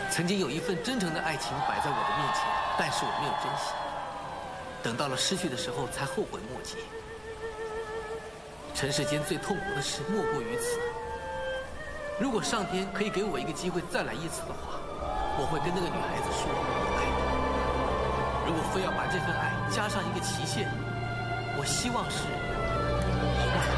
曾经有一份真诚的爱情摆在我的面前，但是我没有珍惜。等到了失去的时候，才后悔莫及。尘世间最痛苦的事莫过于此。如果上天可以给我一个机会再来一次的话，我会跟那个女孩子说我爱你。如果非要把这份爱加上一个期限，我希望是永远。